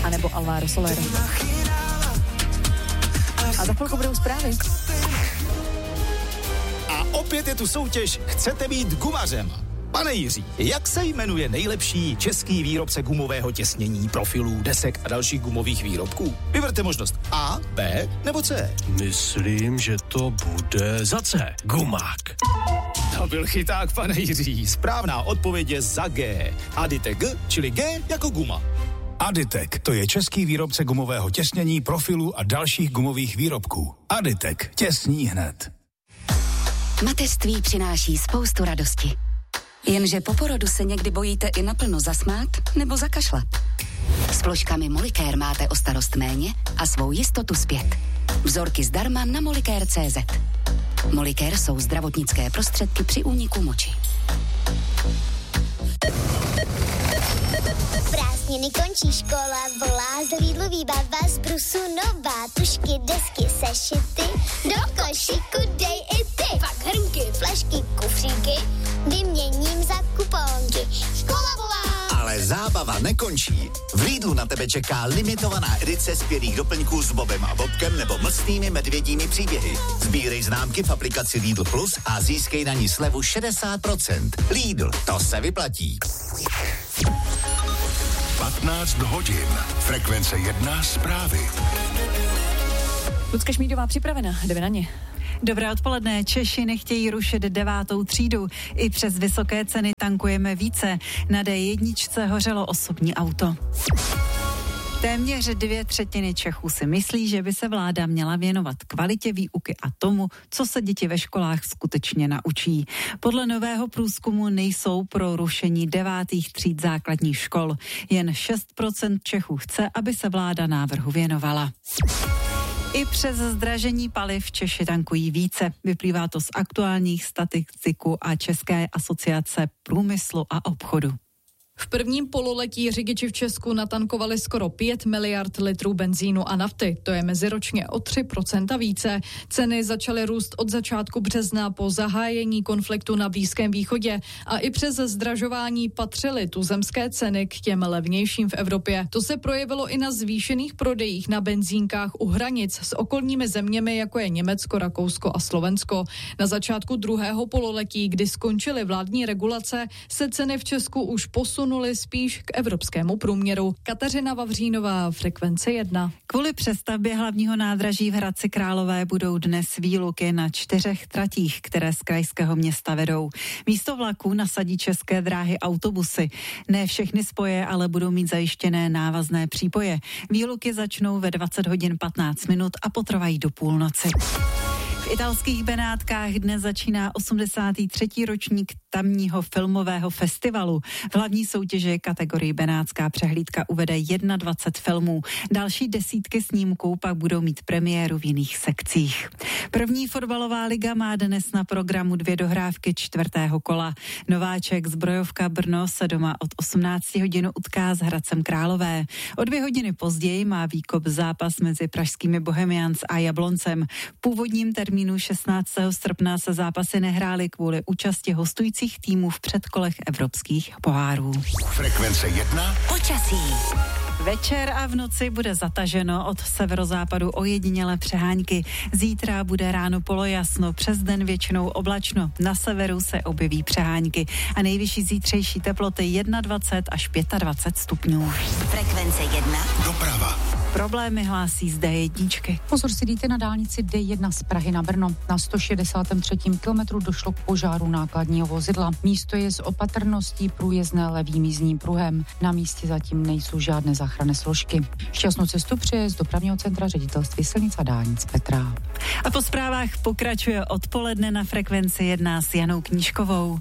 anebo Alvaro Soler. A za chvilku budou zprávy. A opět je tu soutěž Chcete být gumařem? Pane Jiří, jak se jmenuje nejlepší český výrobce gumového těsnění, profilů, desek a dalších gumových výrobků? Vyberte možnost A, B nebo C. Myslím, že to bude za C. Gumák. To byl chyták, pane Jiří. Správná odpověď je za G. Aditek G, čili G jako guma. Aditek, to je český výrobce gumového těsnění, profilů a dalších gumových výrobků. Aditek, těsní hned. Mateřství přináší spoustu radosti. Jenže po porodu se někdy bojíte i naplno zasmát nebo zakašlat. S ploškami Molicare máte o starost méně a svou jistotu zpět. Vzorky zdarma na Molicare.cz. Molicare jsou zdravotnické prostředky při úniku moči. Prázdniny končí, škola volá, z Lidlu výbava, z Brusu nová, tušky, desky, sešity, do košíku dej i ty. Pak hrnky, flašky, kufříky, vyměním za kuponky. Škola volá! Ale zábava nekončí. V Lidlu na tebe čeká limitovaná edice skvělých doplňků s Bobem a Bobkem nebo mlsnými medvědími příběhy. Sbírej známky v aplikaci Lidl Plus a získej na ní slevu 60%. Lidl, to se vyplatí. 15 hodin. Frekvence 1 zprávy. Lucka Šmídová připravena, jdeme na ně. Dobré odpoledne. Češi nechtějí rušit 9. třídu. I přes vysoké ceny tankujeme více. Na D1 hořelo osobní auto. Téměř 2/3 Čechů si myslí, že by se vláda měla věnovat kvalitě výuky a tomu, co se děti ve školách skutečně naučí. Podle nového průzkumu nejsou pro rušení 9. tříd základních škol. Jen 6% Čechů chce, aby se vláda návrhu věnovala. I přes zdražení paliv Češi tankují více. Vyplývá to z aktuálních statistiků a České asociace průmyslu a obchodu. V prvním pololetí řidiči v Česku natankovali skoro 5 miliard litrů benzínu a nafty. To je meziročně o 3% více. Ceny začaly růst od začátku března po zahájení konfliktu na Blízkém východě a i přes zdražování patřily tuzemské ceny k těm levnějším v Evropě. To se projevilo i na zvýšených prodejích na benzínkách u hranic s okolními zeměmi, jako je Německo, Rakousko a Slovensko. Na začátku druhého pololetí, kdy skončily vládní regulace, se ceny v Česku už posunuly spíš k evropskému průměru. Kateřina Vavřínová, Frekvence 1. Kvůli přestavbě hlavního nádraží v Hradci Králové budou dnes výluky na 4 tratích, které z krajského města vedou. Místo vlaků nasadí České dráhy autobusy. Ne všechny spoje ale budou mít zajištěné návazné přípoje. Výluky začnou ve 20 hodin 15 minut a potrvají do půlnoci. V italských Benátkách dnes začíná 83. ročník tamního filmového festivalu. V hlavní soutěži kategorii Benátská přehlídka uvede 21 filmů. Další desítky snímků pak budou mít premiéru v jiných sekcích. První fotbalová liga má dnes na programu 2 dohrávky 4. kola. Nováček Zbrojovka Brno se doma od 18 hodin utká s Hradcem Králové. O 2 hodiny později má výkop zápas mezi pražskými Bohemians a Jabloncem. V původním termínu 16. srpna se zápasy nehrály kvůli účasti hostujících týmů v předkolech evropských pohárů. Frekvence 1. Počasí. Večer a v noci bude zataženo, od severozápadu ojedinělé přehánky. Zítra bude ráno polojasno, přes den většinou oblačno. Na severu se objeví přehánky a nejvyšší zítřejší teploty 21 až 25 stupňů. Frekvence 1. Doprava. Problémy hlásí z D1. Pozor si dejte na dálnici D1 z Prahy na Brno. Na 163. kilometru došlo k požáru nákladního vozidla. Místo je s opatrností průjezdné levým jízdním pruhem. Na místě zatím nejsou žádné záchranné složky. Šťastnou cestu přeje z dopravního centra Ředitelství silnic a dálnic Petra. A po zprávách pokračuje odpoledne na Frekvenci 1 s Janou Knížkovou.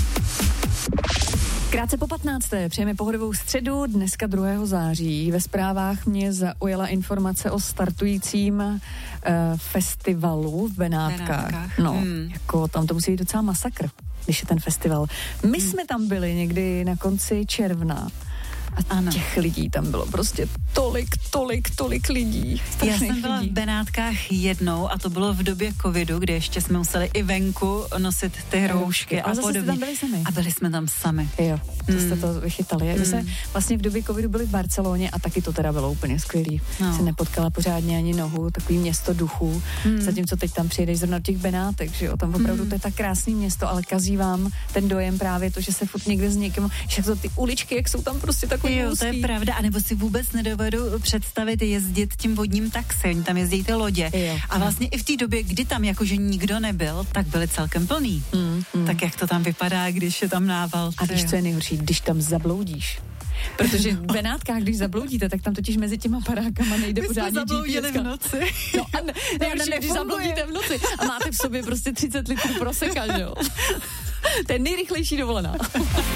Krátce po 15. přejeme pohodovou středu, dneska 2. září. Ve zprávách mě zaujala informace o startujícím festivalu v Benátkách. No, jako tam to musí být docela masakr, když je ten festival. My jsme tam byli někdy na konci června A těch lidí tam bylo prostě tolik lidí. Já jsem byla v Benátkách jednou a to bylo v době covidu, kdy ještě jsme museli i venku nosit ty roušky a podobně. Tam byli sami. A byli jsme tam sami. Jo, to jste to vychytali. My jsme vlastně v době covidu byli v Barceloně a taky to teda bylo úplně skvělý. Jsem nepotkala pořádně ani nohu, takový město duchů. Zatímco teď tam přijedeš zrovna do těch Benátek, že jo, tam opravdu to je tak krásný město, ale kazí vám ten dojem právě to, že se furt někde s někým, že to ty uličky, jak jsou tam prostě takový Jo, to je pravda, anebo si vůbec nedovedu představit jezdit tím vodním taxi, oni tam jezdí ty lodě. Jo. A vlastně i v té době, kdy tam jakože nikdo nebyl, tak byly celkem plný. Tak jak to tam vypadá, když je tam nával. A víš, co je nejhorší, když tam zabloudíš. Protože v Benátkách, když zabloudíte, tak tam totiž mezi těma parákama nejde pořádně GPS. v noci. No a když zabloudíte v noci a máte v sobě prostě 30 litrů proseka, že jo? To je nejrychlejší dovolená.